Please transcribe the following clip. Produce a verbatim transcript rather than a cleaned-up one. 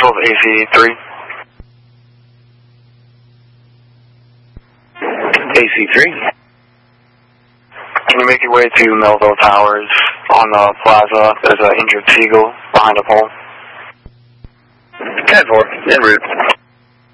twelve A C three. A C three. Can you make your way to Melville Towers on the plaza? There's an injured seagull behind a pole. ten four, en route.